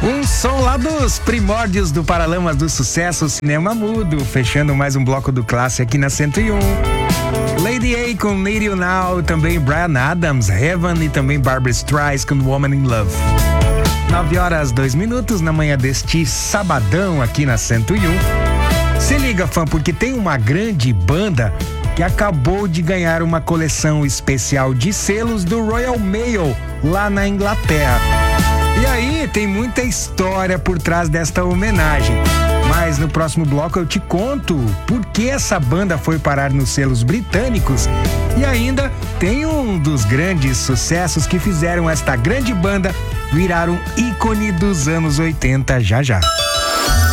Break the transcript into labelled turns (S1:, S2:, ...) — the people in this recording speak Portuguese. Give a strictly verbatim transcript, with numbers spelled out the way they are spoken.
S1: Um som lá dos primórdios do Paralamas do Sucesso, Cinema Mudo, fechando mais um bloco do Classe aqui na cento e um. Lady A com Need You Now, também Bryan Adams, Heaven e também Barbra Streisand com Woman in Love. nove horas, dois minutos na manhã deste sabadão aqui na cento e um. Se liga, fã, porque tem uma grande banda que acabou de ganhar uma coleção especial de selos do Royal Mail lá na Inglaterra. E aí tem muita história por trás desta homenagem. Mas no próximo bloco eu te conto por que essa banda foi parar nos selos britânicos. E ainda tem um dos grandes sucessos que fizeram esta grande banda virar um ícone dos anos oitenta já já.